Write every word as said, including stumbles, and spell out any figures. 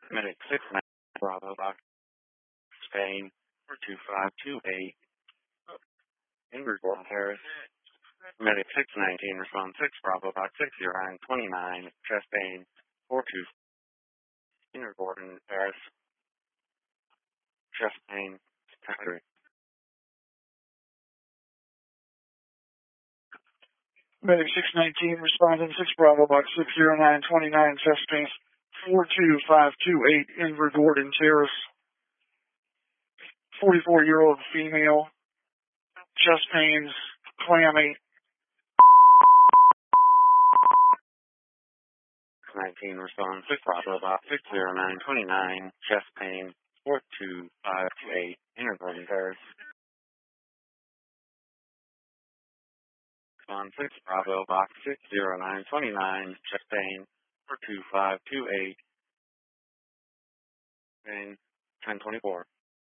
Medic six nine Bravo Box Spain four two five two eight Inward Gordon Terrace. Medic six nineteen Response six Bravo Box six zero nine twenty-nine Chest Pain four two Inward Gordon Terrace. Chest Pain three. Medic six nineteen responding six Bravo Box six zero nine twenty-nine chest pain four two five two eight Inver Gordon Terrace. forty-four year old female. Chest pains, clammy. nineteen respond six Bravo Box six zero nine twenty-nine chest pain four two five two eight Inner Gordon Terrace. Respond six Bravo Box six zero nine twenty-nine chest pain four two five two eight pain ten twenty-four.